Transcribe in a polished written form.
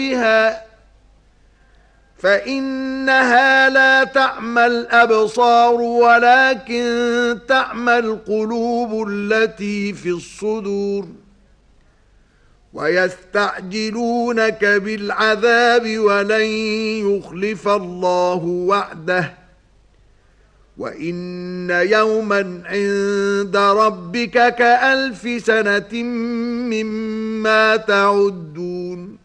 فيها فإنها لا تعمى الأبصار ولكن تعمى القلوب التي في الصدور ويستعجلونك بالعذاب ولن يخلف الله وعده وإن يوما عند ربك كألف سنة مما تعدون